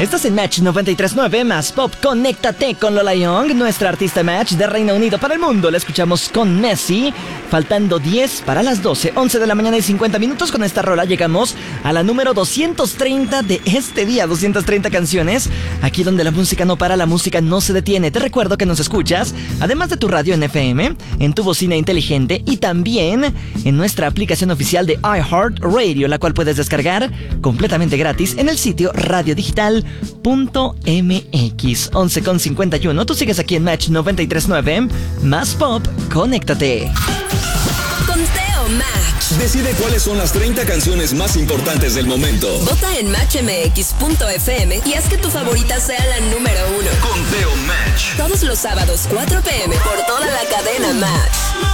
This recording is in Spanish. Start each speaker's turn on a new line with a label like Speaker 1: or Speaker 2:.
Speaker 1: Estás en Match 93.9 más Pop. Conéctate con Lola Young, nuestra artista Match de Reino Unido para el mundo. La escuchamos con Messi, faltando 10 para las 12, 11 de la mañana y 50 minutos. Con esta rola llegamos a la número 230 de este día. 230 canciones, aquí donde la música no para, la música no se detiene. Te recuerdo que nos escuchas, además de tu radio en FM, en tu bocina inteligente y también en nuestra aplicación oficial de iHeartRadio, la cual puedes descargar completamente gratis en el sitio radiodigital.mx. 11:51. Tú sigues aquí en Match 93.9 más Pop. Conéctate.
Speaker 2: Conteo Match.
Speaker 3: Decide cuáles son las 30 canciones más importantes del momento.
Speaker 2: Vota en matchmx.fm y haz que tu favorita sea la número 1.
Speaker 3: Conteo Match.
Speaker 2: Todos los sábados 4 p.m. por toda la cadena Match.